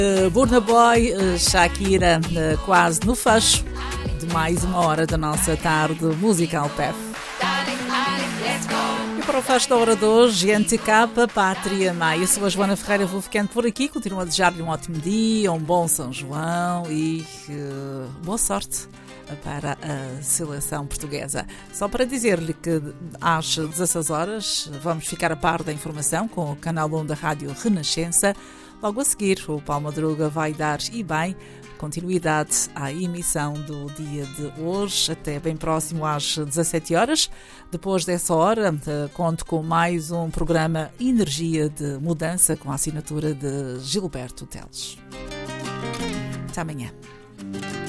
Burna Boy, Shakira, quase no fecho de mais uma hora da nossa tarde musical PEF. E para o fecho da hora de hoje, NTK, Pátria Maia. Eu sou a Joana Ferreira, vou ficando por aqui. Continuo a desejar-lhe um ótimo dia, um bom São João e boa sorte para a seleção portuguesa. Só para dizer-lhe que às 16 horas vamos ficar a par da informação com o canal 1 da Rádio Renascença. Logo a seguir, o Paulo Madruga vai dar e bem continuidade à emissão do dia de hoje, até bem próximo às 17 horas. Depois dessa hora, conto com mais um programa Energia de Mudança com a assinatura de Gilberto Teles. Até amanhã.